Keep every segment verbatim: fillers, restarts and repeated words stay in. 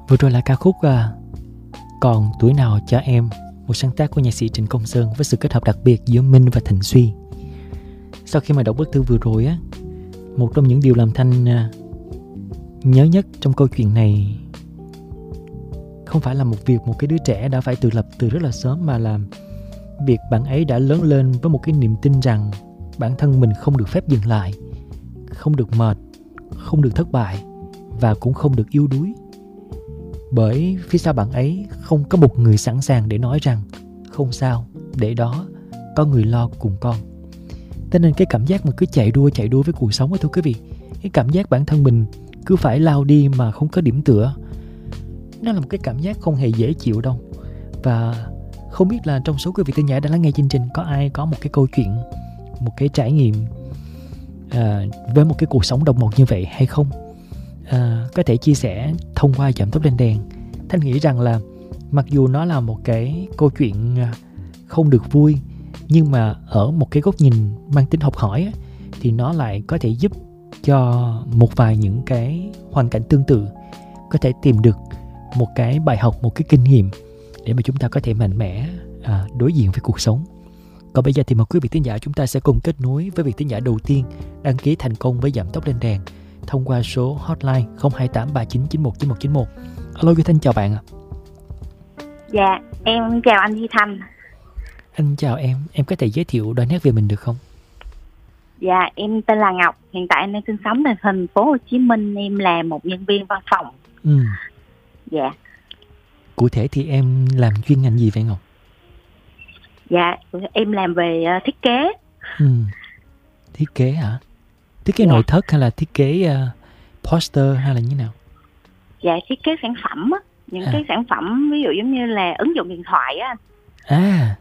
Vừa rồi là ca khúc à, Còn Tuổi Nào Cho Em, một sáng tác của nhạc sĩ Trịnh Công Sơn với sự kết hợp đặc biệt giữa Minh và Thịnh Suy. Sau khi mà đọc bức thư vừa rồi á, một trong những điều làm Thanh à, nhớ nhất trong câu chuyện này không phải là một việc một cái đứa trẻ đã phải tự lập từ rất là sớm, mà là việc bạn ấy đã lớn lên với một cái niềm tin rằng bản thân mình không được phép dừng lại, không được mệt, không được thất bại và cũng không được yếu đuối. Bởi phía sau bạn ấy không có một người sẵn sàng để nói rằng không sao, để đó, có người lo cùng con. Thế nên cái cảm giác mà cứ chạy đua chạy đua với cuộc sống ấy, thưa quý vị, cái cảm giác bản thân mình cứ phải lao đi mà không có điểm tựa, nó là một cái cảm giác không hề dễ chịu đâu. Và không biết là trong số quý vị thính giả đã lắng nghe chương trình có ai có một cái câu chuyện, một cái trải nghiệm à, với một cái cuộc sống độc một như vậy hay không? À, có thể chia sẻ thông qua Giảm Tốc Lên Đèn. Thanh nghĩ rằng là mặc dù nó là một cái câu chuyện không được vui, nhưng mà ở một cái góc nhìn mang tính học hỏi á, thì nó lại có thể giúp cho một vài những cái hoàn cảnh tương tự có thể tìm được một cái bài học, một cái kinh nghiệm để mà chúng ta có thể mạnh mẽ à, đối diện với cuộc sống. Còn bây giờ thì mời quý vị thính giả chúng ta sẽ cùng kết nối với vị thính giả đầu tiên đăng ký thành công với Giảm Tốc Lên Đèn thông qua số hotline không hai tám ba chín chín một chín một chín một. Alo Duy Thanh, chào bạn ạ. Dạ, em chào anh Duy Thanh. Anh chào em, em có thể giới thiệu đôi nét về mình được không? Dạ, em tên là Ngọc, hiện tại em đang sinh sống tại thành phố Hồ Chí Minh, em là một nhân viên văn phòng. Ừ. Dạ. Cụ thể thì em làm chuyên ngành gì vậy Ngọc? Dạ, em làm về uh, thiết kế. Ừ. Thiết kế hả? Thiết kế dạ. nội thất hay là thiết kế uh, poster hay là như thế nào? Dạ, thiết kế sản phẩm á. Những à. cái sản phẩm ví dụ giống như là ứng dụng điện thoại á. À,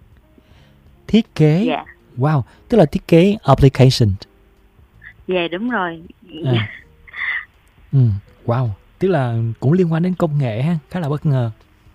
thiết kế. Dạ. Wow, tức là thiết kế application. Dạ, đúng rồi. À. Ừ, wow, tức là cũng liên quan đến công nghệ ha, khá là bất ngờ.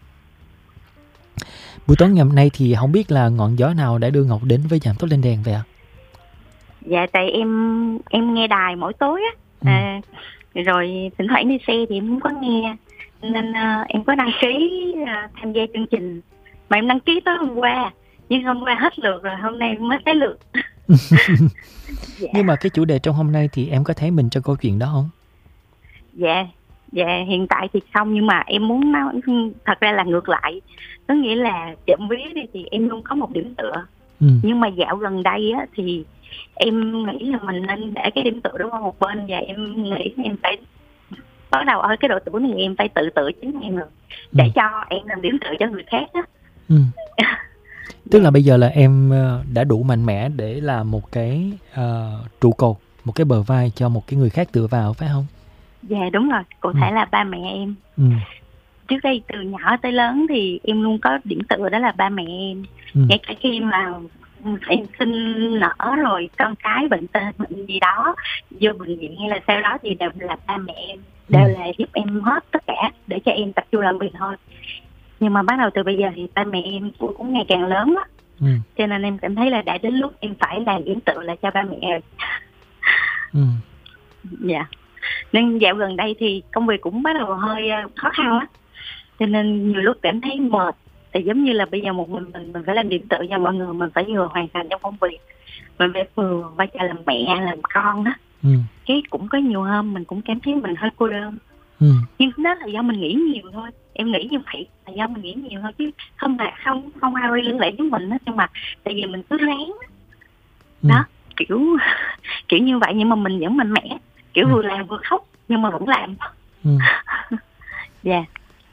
Buổi tối ngày hôm nay thì không biết là ngọn gió nào đã đưa Ngọc đến với Giảm Tốc Lên Đèn vậy ạ? Dạ, tại em em nghe đài mỗi tối á. Ừ. À, rồi thỉnh thoảng đi xe thì em không có nghe, nên uh, em có đăng ký uh, tham gia chương trình, mà em đăng ký tới hôm qua, nhưng hôm qua hết lượt rồi, hôm nay mới tới lượt. Dạ. Nhưng mà cái chủ đề trong hôm nay thì em có thấy mình trong câu chuyện đó không? Dạ, dạ hiện tại thì không, nhưng mà em muốn nói thật ra là ngược lại, có nghĩa là chậm vía đi thì em luôn có một điểm tựa. Ừ. Nhưng mà dạo gần đây á thì em nghĩ là mình nên để cái điểm tựa đó qua một bên, và em nghĩ em phải bắt đầu ở cái độ tuổi này em phải tự tự chính em rồi, để ừ. cho em làm điểm tựa cho người khác á. Ừ. Tức là bây giờ là em đã đủ mạnh mẽ để làm một cái uh, trụ cột, một cái bờ vai cho một cái người khác tựa vào, phải không? Dạ đúng rồi, cụ thể ừ. là ba mẹ em. Ừ. Trước đây từ nhỏ tới lớn thì em luôn có điểm tựa, đó là ba mẹ em. Ừ. Ngay cả khi mà em sinh nở rồi con cái bệnh tật bệnh gì đó vô bệnh viện hay là sau đó thì đều là ba mẹ em, đều ừ. là giúp em hết tất cả để cho em tập trung làm việc thôi. Nhưng mà bắt đầu từ bây giờ thì ba mẹ em cũng ngày càng lớn á. Ừ. Cho nên em cảm thấy là đã đến lúc em phải làm điểm tựa lại cho ba mẹ rồi. Ừ. Dạ. Nên dạo gần đây thì công việc cũng bắt đầu hơi khó khăn á, cho nên nhiều lúc cảm thấy mệt. Thì giống như là bây giờ một mình mình mình phải làm điểm tựa cho mọi người, mình phải vừa hoàn thành trong công việc, mình phải vừa vai trò làm mẹ làm con đó. Ừ. Cái cũng có nhiều hôm mình cũng cảm thấy mình hơi cô đơn. Ừ. Nhưng đó là do mình nghĩ nhiều thôi, em nghĩ như vậy là do mình nghĩ nhiều thôi, chứ không là không không ai liên lạc với mình đó. Nhưng mà tại vì mình cứ ráng đó, ừ. đó kiểu kiểu như vậy, nhưng mà mình vẫn mạnh mẽ, kiểu ừ. vừa làm vừa khóc nhưng mà vẫn làm. Ừ. Dạ. Yeah.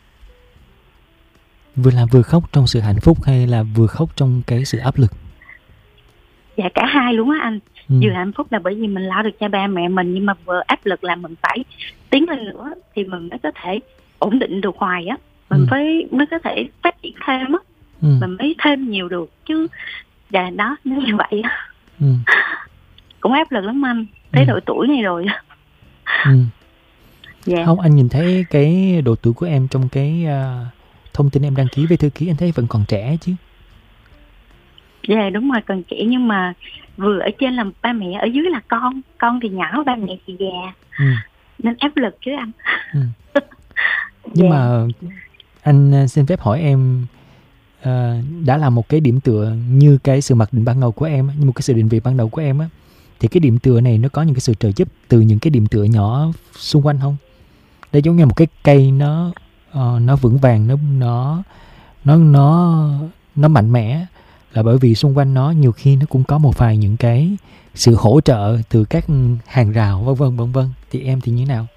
Vừa làm vừa khóc trong sự hạnh phúc hay là vừa khóc trong cái sự áp lực? Dạ cả hai luôn á anh. Ừ. Vừa hạnh phúc là bởi vì mình lo được cho ba mẹ mình, nhưng mà vừa áp lực là mình phải tiến lên nữa thì mình mới có thể ổn định được hoài á. Mình ừ. phải mới có thể phát triển thêm á. Ừ. Mình mới thêm nhiều được chứ. Dạ đó, nó như vậy á. Ừ. Cũng áp lực lắm anh, tới ừ. độ tuổi này rồi. Ừ. Dạ. Không, anh nhìn thấy cái độ tuổi của em trong cái uh, thông tin em đăng ký với thư ký, anh thấy vẫn còn trẻ chứ. Dạ đúng rồi, còn trẻ, nhưng mà vừa ở trên là ba mẹ, ở dưới là con. Con thì nhỏ, ba mẹ thì già. Ừ. Nên áp lực chứ anh. Ừ. Nhưng yeah. mà anh xin phép hỏi em, uh, đã là một cái điểm tựa như cái sự mặc định ban đầu của em, như một cái sự định vị ban đầu của em á, thì cái điểm tựa này nó có những cái sự trợ giúp từ những cái điểm tựa nhỏ xung quanh không? Để giống như một cái cây nó uh, nó vững vàng, nó nó nó nó nó mạnh mẽ, là bởi vì xung quanh nó nhiều khi nó cũng có một vài những cái sự hỗ trợ từ các hàng rào vân vân vân vân. Thì em thì như thế nào?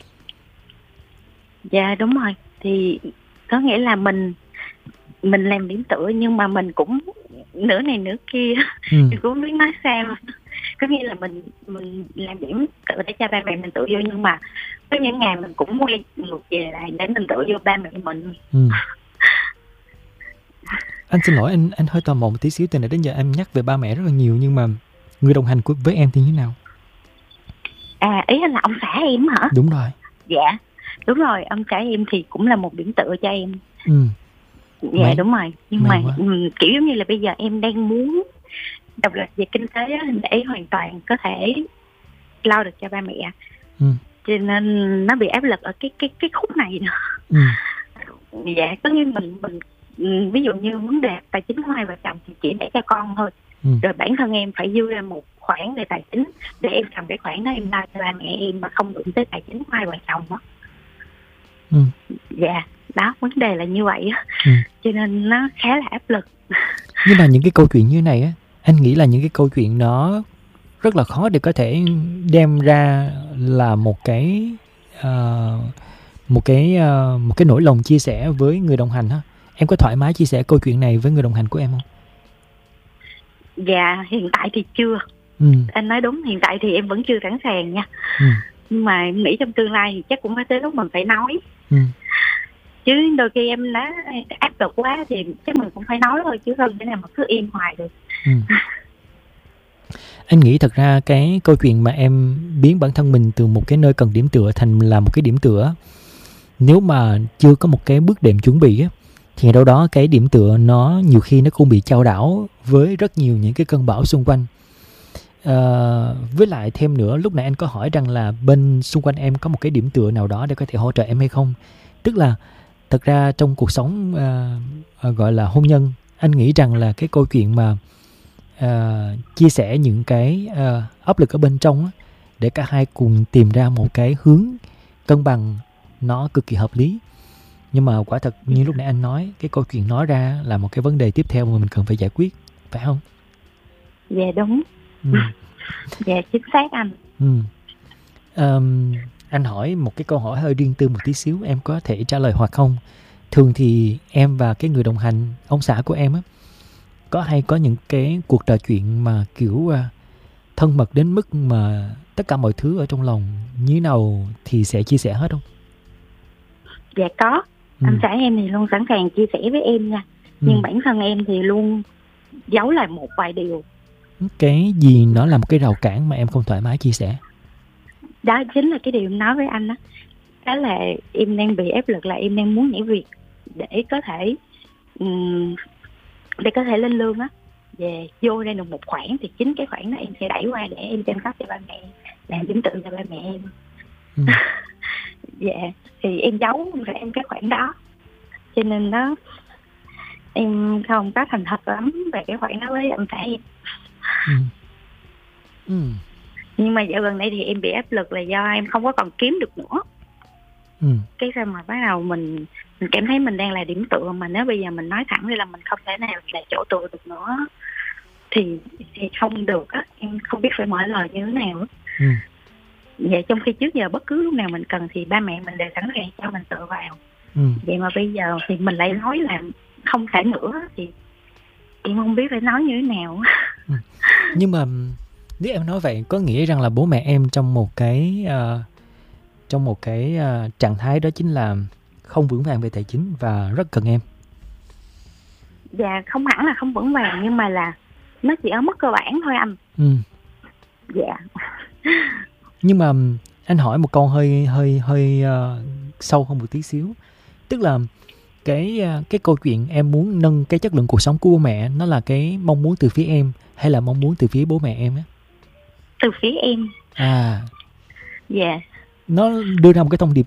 Dạ đúng rồi, thì có nghĩa là mình mình làm điểm tựa nhưng mà mình cũng nửa này nửa kia, ừ. mình cũng biết nói sao. Có nghĩa là mình mình làm điểm tựa để cho ba mẹ mình tựa vô, nhưng mà có những ngày mình cũng quay ngược về lại để mình tựa vô ba mẹ mình. Ừ. Anh xin lỗi, anh anh hơi tò mò một tí xíu, từ nãy đến giờ em nhắc về ba mẹ rất là nhiều, nhưng mà người đồng hành của với em thì như thế nào? À, ý anh là ông xã em hả? Đúng rồi. Dạ, đúng rồi, ông xã em thì cũng là một điểm tựa cho em. Ừ. Dạ May, đúng rồi, nhưng mà um, kiểu giống như là bây giờ em đang muốn độc lập về kinh tế á, để hoàn toàn có thể lo được cho ba mẹ. Ừ. Cho nên nó bị áp lực ở cái cái cái khúc này nữa. Ừ. Dạ, có như mình mình ví dụ như vấn đề tài chính của hai vợ chồng thì chỉ để cho con thôi. Ừ. Rồi bản thân em phải dư ra một khoản về tài chính để em cầm cái khoản đó em lo cho ba mẹ em mà không đụng tới tài chính của hai vợ chồng đó. Ừ. Dạ, đó, vấn đề là như vậy á. Ừ. Cho nên nó khá là áp lực. Nhưng mà những cái câu chuyện như này á, anh nghĩ là những cái câu chuyện nó rất là khó để có thể đem ra là một cái uh, một cái uh, một cái nỗi lòng chia sẻ với người đồng hành á. Em có thoải mái chia sẻ câu chuyện này với người đồng hành của em không? Dạ, hiện tại thì chưa. Ừ. Anh nói đúng, hiện tại thì em vẫn chưa sẵn sàng nha. Ừ. Nhưng mà em nghĩ trong tương lai thì chắc cũng phải tới lúc mình phải nói. Ừ. Chứ đôi khi em đã áp lực quá thì chắc mình cũng phải nói thôi, chứ không thể nào mà cứ im hoài được. Ừ. Anh nghĩ thật ra cái câu chuyện mà em biến bản thân mình từ một cái nơi cần điểm tựa thành là một cái điểm tựa, nếu mà chưa có một cái bước đệm chuẩn bị á, thì đâu đó cái điểm tựa nó nhiều khi nó cũng bị chao đảo với rất nhiều những cái cơn bão xung quanh. À, với lại thêm nữa, lúc nãy anh có hỏi rằng là bên xung quanh em có một cái điểm tựa nào đó để có thể hỗ trợ em hay không. Tức là thật ra trong cuộc sống à, à, gọi là hôn nhân, anh nghĩ rằng là cái câu chuyện mà à, chia sẻ những cái à, áp lực ở bên trong á, để cả hai cùng tìm ra một cái hướng cân bằng nó cực kỳ hợp lý. Nhưng mà quả thật như lúc nãy anh nói, cái câu chuyện nói ra là một cái vấn đề tiếp theo mà mình cần phải giải quyết, phải không? Dạ đúng. Ừ. Dạ chính xác anh. Ừ. Um, anh hỏi một cái câu hỏi hơi riêng tư một tí xíu, em có thể trả lời hoặc không. Thường thì em và cái người đồng hành, ông xã của em á, có hay có những cái cuộc trò chuyện mà kiểu uh, thân mật đến mức mà tất cả mọi thứ ở trong lòng như nào thì sẽ chia sẻ hết không? Dạ có. Ừ. Anh xã em thì luôn sẵn sàng chia sẻ với em nha. Ừ. Nhưng bản thân em thì luôn giấu lại một vài điều. Cái gì nó là một cái rào cản mà em không thoải mái chia sẻ? Đó chính là cái điều em nói với anh đó. Đó là em đang bị áp lực, là em đang muốn nhảy việc để có thể um, để có thể lên lương á, về vô ra được một khoản, thì chính cái khoản đó em sẽ đẩy qua để em chăm sóc cho ba mẹ, làm điểm tựa cho ba mẹ em. Ừ. Dạ, thì em giấu ra em cái khoản đó, cho nên đó em không có thành thật lắm về cái khoản đó với anh xã em. Ừ. Ừ. Nhưng mà dạo gần đây thì em bị áp lực là do em không có còn kiếm được nữa. Ừ. Cái sao mà bắt đầu mình mình cảm thấy mình đang là điểm tựa, mà nếu bây giờ mình nói thẳng ra là mình không thể nào là chỗ tựa được nữa thì thì không được á, em không biết phải mở lời như thế nào. Ừ. Vậy trong khi trước giờ bất cứ lúc nào mình cần thì ba mẹ mình đều sẵn sàng cho mình tựa vào. Ừ. Vậy mà bây giờ thì mình lại nói là không thể nữa thì em không biết phải nói như thế nào. Ừ. Nhưng mà nếu em nói vậy có nghĩa rằng là bố mẹ em trong một cái uh, trong một cái uh, trạng thái đó chính là không vững vàng về tài chính và rất cần em. Dạ không hẳn là không vững vàng, nhưng mà là nó chỉ ở mức cơ bản thôi anh. Ừ. Dạ. Nhưng mà anh hỏi một câu hơi hơi hơi uh, sâu hơn một tí xíu, tức là cái uh, cái câu chuyện em muốn nâng cái chất lượng cuộc sống của bố mẹ, nó là cái mong muốn từ phía em hay là mong muốn từ phía bố mẹ em á? Từ phía em. À. Dạ. Yeah. Nó đưa ra một cái thông điệp